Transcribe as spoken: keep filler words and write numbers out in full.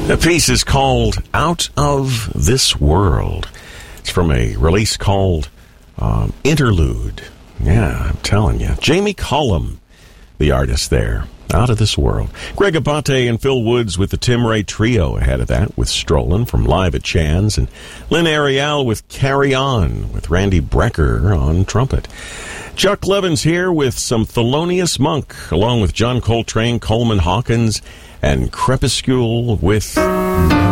The piece is called Out of This World. It's from a release called um, Interlude. Yeah, I'm telling you. Jamie Cullum, the artist there. Out of This World. Greg Abate and Phil Woods with the Tim Ray Trio ahead of that with Strollin' from Live at Chan's, and Lynn Ariel with Carry On with Randy Brecker on trumpet. Chuck Levins here with some Thelonious Monk along with John Coltrane, Coleman Hawkins, and Crepuscule with...